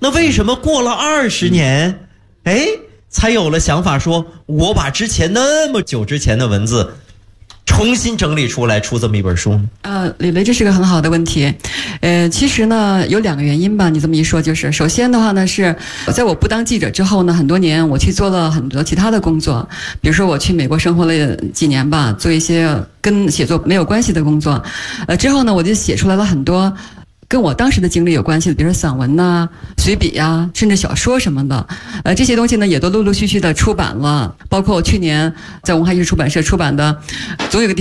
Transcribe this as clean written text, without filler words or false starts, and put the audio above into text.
那为什么过了20年，才有了想法说，我把之前那么久之前的文字重新整理出来，出这么一本书呢？ 李雷，这是个很好的问题。其实呢，有2个原因吧。你这么一说，就是首先的话呢，是在我不当记者之后呢，很多年我去做了很多其他的工作，比如说我去美国生活了几年吧，做一些跟写作没有关系的工作。之后呢，我就写出来了很多跟我当时的经历有关系的，比如说散文呐、随笔呀，甚至小说什么的。这些东西呢，也都陆陆续续的出版了，包括我去年在文化艺术出版社出版的，总有个